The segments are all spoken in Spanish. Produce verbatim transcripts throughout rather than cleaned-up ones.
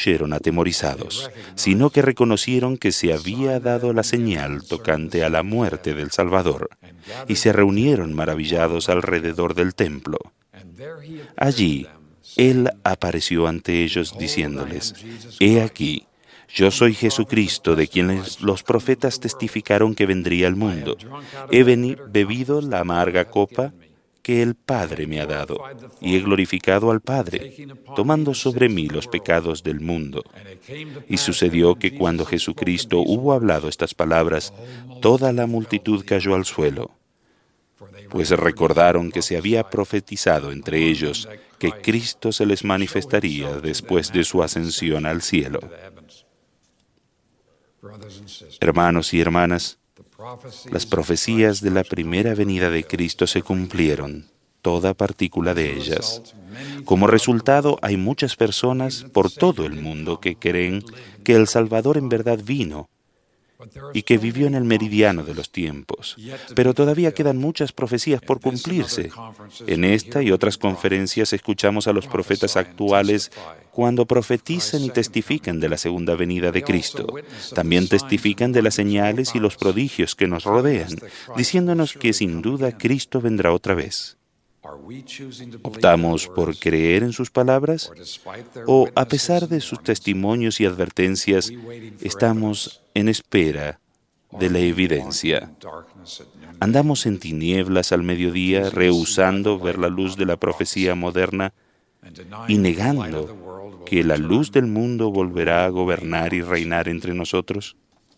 huyeron atemorizados, sino que reconocieron que se había dado la señal tocante a la muerte del Salvador, y se reunieron maravillados alrededor del templo. Allí, Él apareció ante ellos diciéndoles: «He aquí, yo soy Jesucristo, de quienes los profetas testificaron que vendría al mundo. He veni- bebido la amarga copa que el Padre me ha dado, y he glorificado al Padre, tomando sobre mí los pecados del mundo». Y sucedió que cuando Jesucristo hubo hablado estas palabras, toda la multitud cayó al suelo, pues recordaron que se había profetizado entre ellos que Cristo se les manifestaría después de su ascensión al cielo. Hermanos y hermanas, las profecías de la primera venida de Cristo se cumplieron, toda partícula de ellas. Como resultado, hay muchas personas por todo el mundo que creen que el Salvador en verdad vino y que vivió en el meridiano de los tiempos. Pero todavía quedan muchas profecías por cumplirse. En esta y otras conferencias escuchamos a los profetas actuales cuando profetizan y testifican de la segunda venida de Cristo. También testifican de las señales y los prodigios que nos rodean, diciéndonos que sin duda Cristo vendrá otra vez. ¿Optamos por creer en sus palabras? ¿O, a pesar de sus testimonios y advertencias, estamos en espera de la evidencia? ¿Andamos en tinieblas al mediodía, rehusando ver la luz de la profecía moderna y negando que la luz del mundo volverá a gobernar y reinar entre nosotros?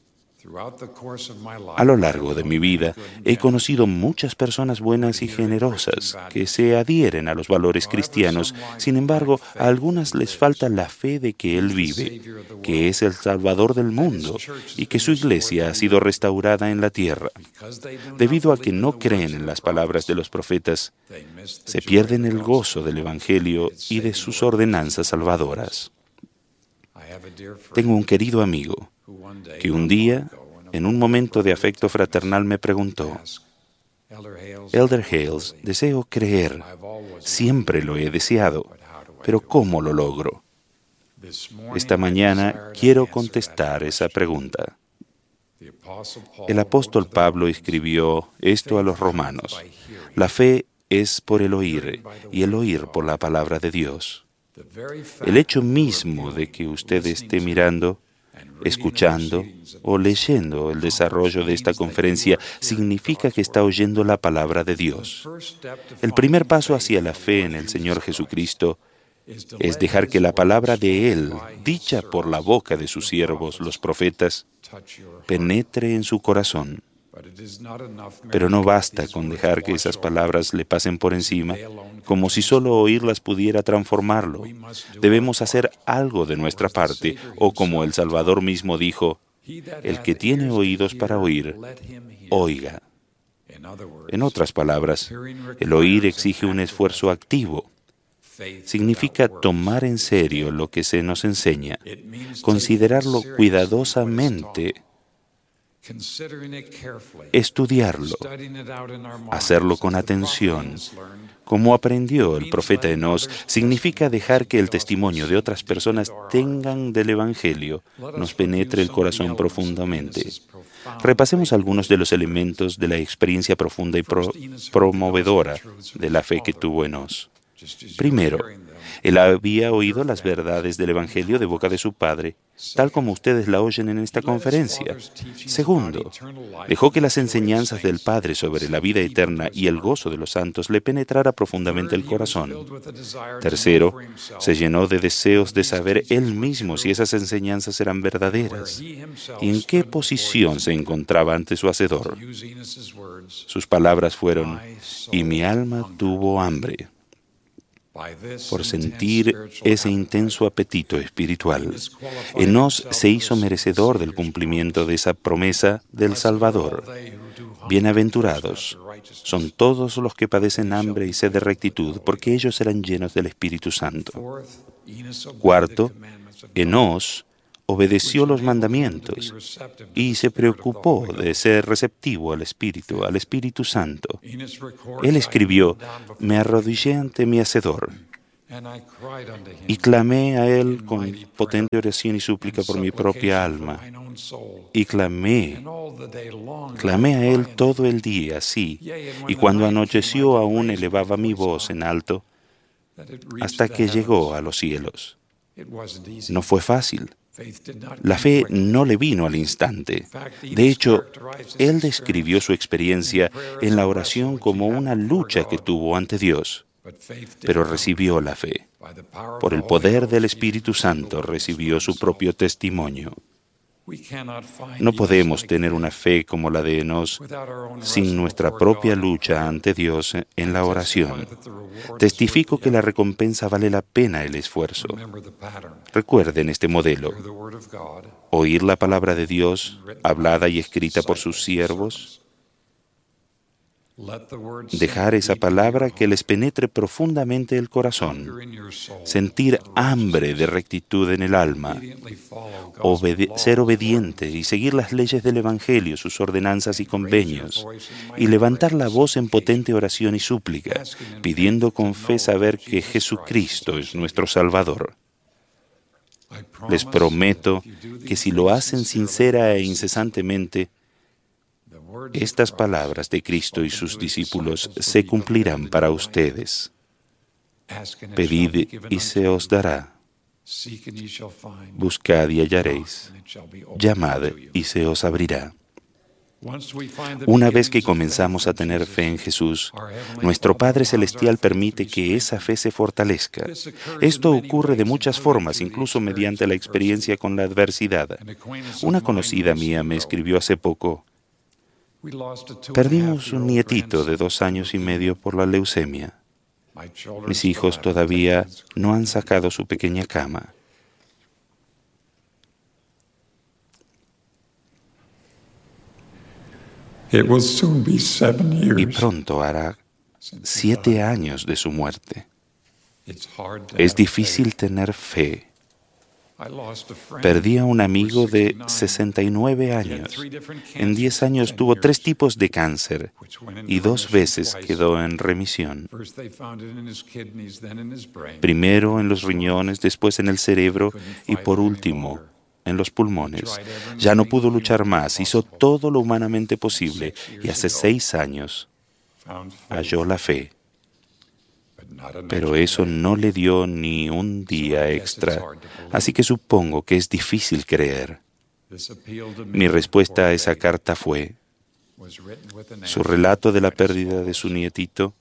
A lo largo de mi vida he conocido muchas personas buenas y generosas que se adhieren a los valores cristianos. Sin embargo, a algunas les falta la fe de que Él vive, que es el Salvador del mundo y que su iglesia ha sido restaurada en la tierra. Debido a que no creen en las palabras de los profetas, se pierden el gozo del Evangelio y de sus ordenanzas salvadoras. Tengo un querido amigo que un día, en un momento de afecto fraternal, me preguntó: «Elder Hales, deseo creer, siempre lo he deseado, pero ¿cómo lo logro?». Esta mañana quiero contestar esa pregunta. El apóstol Pablo escribió esto a los romanos: «La fe es por el oír, y el oír por la palabra de Dios». El hecho mismo de que usted esté mirando, escuchando o leyendo el desarrollo de esta conferencia significa que está oyendo la palabra de Dios. El primer paso hacia la fe en el Señor Jesucristo es dejar que la palabra de Él, dicha por la boca de sus siervos, los profetas, penetre en su corazón. Pero no basta con dejar que esas palabras le pasen por encima, como si solo oírlas pudiera transformarlo. Debemos hacer algo de nuestra parte, o como el Salvador mismo dijo: «El que tiene oídos para oír, oiga». En otras palabras, el oír exige un esfuerzo activo. Significa tomar en serio lo que se nos enseña, considerarlo cuidadosamente, estudiarlo, hacerlo con atención. Como aprendió el profeta Enós, significa dejar que el testimonio de otras personas tengan del Evangelio nos penetre el corazón profundamente. Repasemos algunos de los elementos de la experiencia profunda y pro- promovedora de la fe que tuvo Enós. Primero, él había oído las verdades del Evangelio de boca de su padre, tal como ustedes la oyen en esta conferencia. Segundo, dejó que las enseñanzas del Padre sobre la vida eterna y el gozo de los santos le penetrara profundamente el corazón. Tercero, se llenó de deseos de saber él mismo si esas enseñanzas eran verdaderas y en qué posición se encontraba ante su Hacedor. Sus palabras fueron: «Y mi alma tuvo hambre», por sentir ese intenso apetito espiritual. Enós se hizo merecedor del cumplimiento de esa promesa del Salvador. Bienaventurados son todos los que padecen hambre y sed de rectitud, porque ellos serán llenos del Espíritu Santo. Cuarto, Enós obedeció los mandamientos y se preocupó de ser receptivo al Espíritu, al Espíritu Santo. Él escribió: «Me arrodillé ante mi Hacedor». Y clamé a Él con potente oración y súplica por mi propia alma. Y clamé, clamé a Él todo el día, sí, y cuando anocheció aún elevaba mi voz en alto hasta que llegó a los cielos. No fue fácil. La fe no le vino al instante. De hecho, Él describió su experiencia en la oración como una lucha que tuvo ante Dios. Pero recibió la fe. Por el poder del Espíritu Santo recibió su propio testimonio. No podemos tener una fe como la de Enos sin nuestra propia lucha ante Dios en la oración. Testifico que la recompensa vale la pena el esfuerzo. Recuerden este modelo. Oír la palabra de Dios, hablada y escrita por sus siervos. Dejar esa palabra que les penetre profundamente el corazón. Sentir hambre de rectitud en el alma. Obede- ser obediente y seguir las leyes del Evangelio, sus ordenanzas y convenios. Y levantar la voz en potente oración y súplica, pidiendo con fe saber que Jesucristo es nuestro Salvador. Les prometo que si lo hacen sincera e incesantemente, estas palabras de Cristo y sus discípulos se cumplirán para ustedes. Pedid y se os dará. Buscad y hallaréis. Llamad y se os abrirá. Una vez que comenzamos a tener fe en Jesús, nuestro Padre Celestial permite que esa fe se fortalezca. Esto ocurre de muchas formas, incluso mediante la experiencia con la adversidad. Una conocida mía me escribió hace poco: perdimos un nietito de dos años y medio por la leucemia. Mis hijos todavía no han sacado su pequeña cama. Y pronto hará siete años de su muerte. Es difícil tener fe. Perdí a un amigo de sesenta y nueve años. En diez años tuvo tres tipos de cáncer y dos veces quedó en remisión. Primero en los riñones, después en el cerebro y por último en los pulmones. Ya no pudo luchar más, hizo todo lo humanamente posible y hace seis años halló la fe. Pero eso no le dio ni un día extra, así que supongo que es difícil creer. Mi respuesta a esa carta fue: su relato de la pérdida de su nietito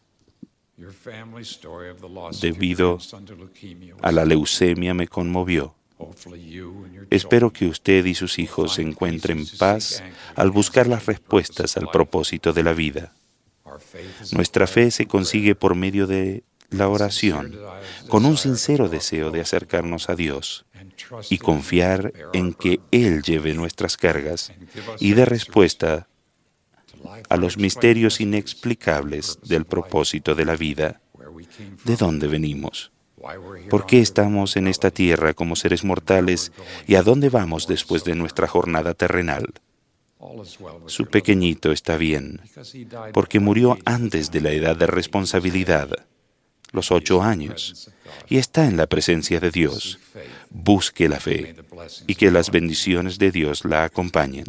debido a la leucemia me conmovió. Espero que usted y sus hijos encuentren paz al buscar las respuestas al propósito de la vida. Nuestra fe se consigue por medio de la oración, con un sincero deseo de acercarnos a Dios y confiar en que Él lleve nuestras cargas y dé respuesta a los misterios inexplicables del propósito de la vida. ¿De dónde venimos? ¿Por qué estamos en esta tierra como seres mortales y a dónde vamos después de nuestra jornada terrenal? Su pequeñito está bien, porque murió antes de la edad de responsabilidad, los ocho años, y está en la presencia de Dios. Busque la fe y que las bendiciones de Dios la acompañen.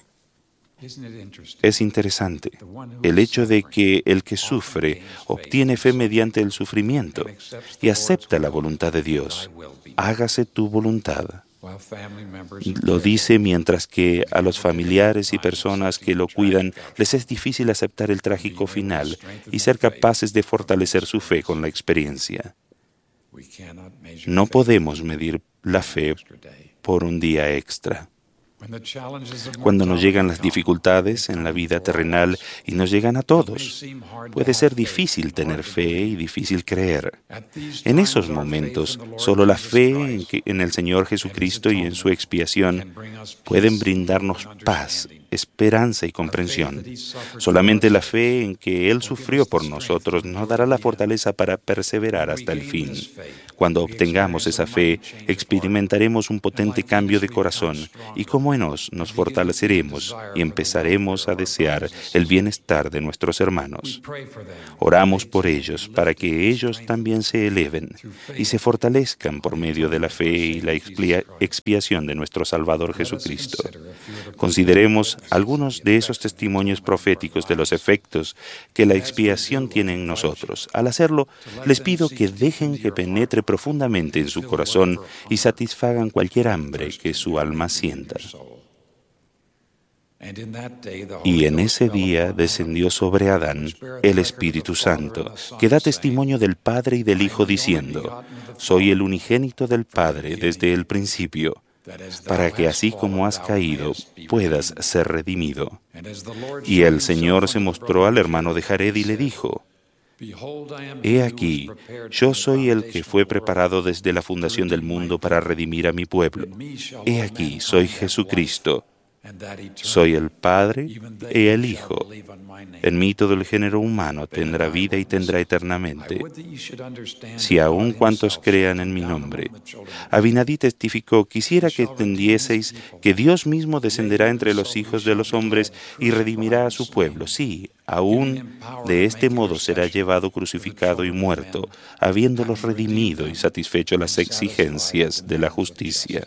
Es interesante el hecho de que el que sufre obtiene fe mediante el sufrimiento y acepta la voluntad de Dios. Hágase tu voluntad. Lo dice mientras que a los familiares y personas que lo cuidan les es difícil aceptar el trágico final y ser capaces de fortalecer su fe con la experiencia. No podemos medir la fe por un día extra. Cuando nos llegan las dificultades en la vida terrenal, y nos llegan a todos, puede ser difícil tener fe y difícil creer. En esos momentos, solo la fe en, que, en el Señor Jesucristo y en su expiación pueden brindarnos paz esperanza y comprensión. Solamente la fe en que Él sufrió por nosotros nos dará la fortaleza para perseverar hasta el fin. Cuando obtengamos esa fe, experimentaremos un potente cambio de corazón y como Enos nos fortaleceremos y empezaremos a desear el bienestar de nuestros hermanos. Oramos por ellos para que ellos también se eleven y se fortalezcan por medio de la fe y la explia- expiación de nuestro Salvador Jesucristo. Consideremos algunos de esos testimonios proféticos de los efectos que la expiación tiene en nosotros. Al hacerlo, les pido que dejen que penetre profundamente en su corazón y satisfagan cualquier hambre que su alma sienta. Y en ese día descendió sobre Adán el Espíritu Santo, que da testimonio del Padre y del Hijo, diciendo: Soy el unigénito del Padre desde el principio, para que así como has caído, puedas ser redimido. Y el Señor se mostró al hermano de Jared y le dijo: He aquí, yo soy el que fue preparado desde la fundación del mundo para redimir a mi pueblo. He aquí, soy Jesucristo. Soy el Padre y el Hijo. En mí todo el género humano tendrá vida y tendrá eternamente. Si aun cuantos crean en mi nombre. Abinadí testificó: quisiera que entendieseis que Dios mismo descenderá entre los hijos de los hombres y redimirá a su pueblo. Sí, aún de este modo será llevado crucificado y muerto, habiéndolos redimido y satisfecho las exigencias de la justicia.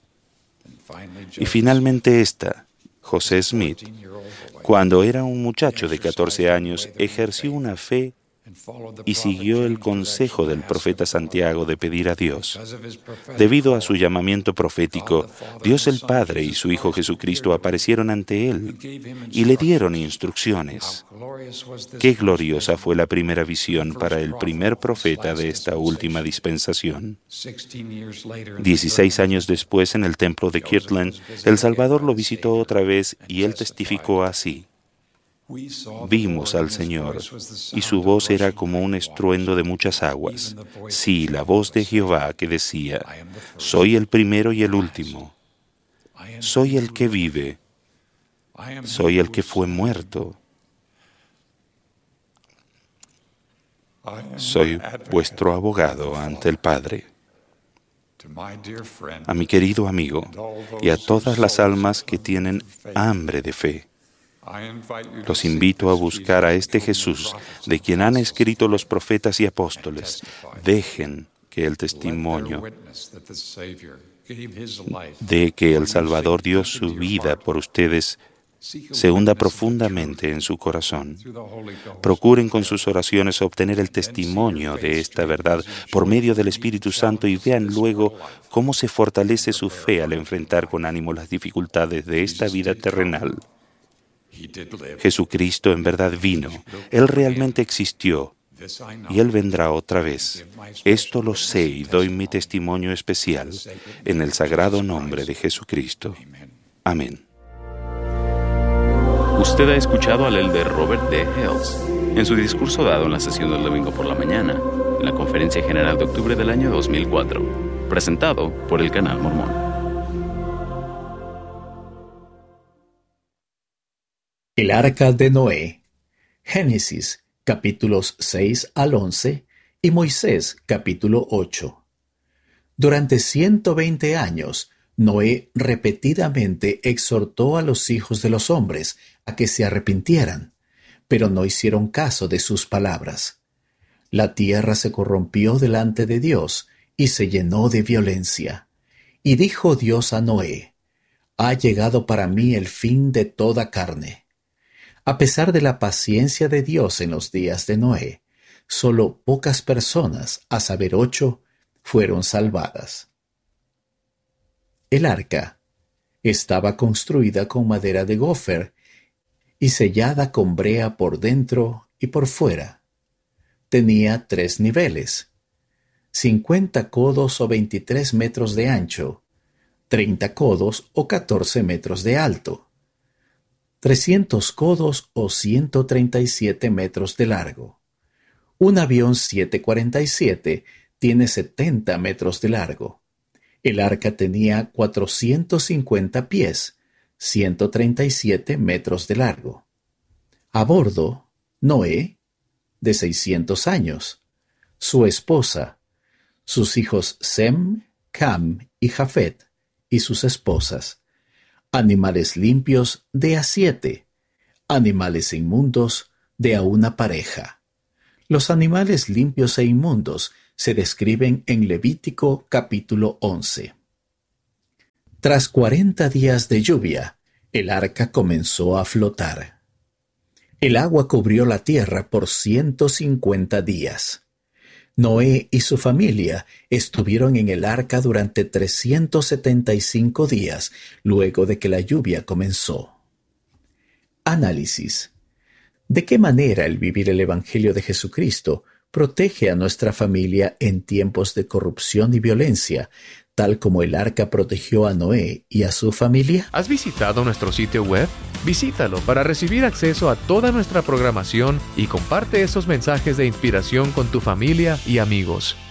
Y finalmente esta, José Smith, cuando era un muchacho de catorce años, ejerció una fe y siguió el consejo del profeta Santiago de pedir a Dios. Debido a su llamamiento profético, Dios el Padre y su Hijo Jesucristo aparecieron ante él y le dieron instrucciones. Qué gloriosa fue la primera visión para el primer profeta de esta última dispensación. Dieciséis años después, en el templo de Kirtland, el Salvador lo visitó otra vez y él testificó así: Vimos al Señor, y su voz era como un estruendo de muchas aguas. Sí, la voz de Jehová que decía: Soy el primero y el último. Soy el que vive. Soy el que fue muerto. Soy vuestro abogado ante el Padre. A mi querido amigo y a todas las almas que tienen hambre de fe, los invito a buscar a este Jesús, de quien han escrito los profetas y apóstoles. Dejen que el testimonio de que el Salvador dio su vida por ustedes se hunda profundamente en su corazón. Procuren con sus oraciones obtener el testimonio de esta verdad por medio del Espíritu Santo y vean luego cómo se fortalece su fe al enfrentar con ánimo las dificultades de esta vida terrenal. Jesucristo en verdad vino, Él realmente existió y Él vendrá otra vez. Esto lo sé y doy mi testimonio especial en el sagrado nombre de Jesucristo. Amén. Usted ha escuchado al elder Robert D. Hales en su discurso dado en la sesión del domingo por la mañana, en la Conferencia General de octubre del año dos mil cuatro, presentado por el Canal Mormón. El arca de Noé. Génesis, capítulos seis al once, y Moisés, capítulo ocho. Durante ciento veinte años, Noé repetidamente exhortó a los hijos de los hombres a que se arrepintieran, pero no hicieron caso de sus palabras. La tierra se corrompió delante de Dios y se llenó de violencia. Y dijo Dios a Noé: Ha llegado para mí el fin de toda carne. A pesar de la paciencia de Dios en los días de Noé, solo pocas personas, a saber ocho, fueron salvadas. El arca estaba construida con madera de gofer y sellada con brea por dentro y por fuera. Tenía tres niveles: cincuenta codos o veintitrés metros de ancho, treinta codos o catorce metros de alto, trescientos codos o ciento treinta y siete metros de largo. Un avión setecientos cuarenta y siete tiene setenta metros de largo. El arca tenía cuatrocientos cincuenta pies, ciento treinta y siete metros de largo. A bordo, Noé, de seiscientos años, su esposa, sus hijos Sem, Cam y Jafet, y sus esposas, animales limpios de a siete, animales inmundos de a una pareja. Los animales limpios e inmundos se describen en Levítico capítulo once. Tras cuarenta días de lluvia, el arca comenzó a flotar. El agua cubrió la tierra por ciento cincuenta días. Noé y su familia estuvieron en el arca durante trescientos setenta y cinco días luego de que la lluvia comenzó. Análisis. ¿De qué manera el vivir el Evangelio de Jesucristo protege a nuestra familia en tiempos de corrupción y violencia, tal como el arca protegió a Noé y a su familia? ¿Has visitado nuestro sitio web? Visítalo para recibir acceso a toda nuestra programación y comparte esos mensajes de inspiración con tu familia y amigos.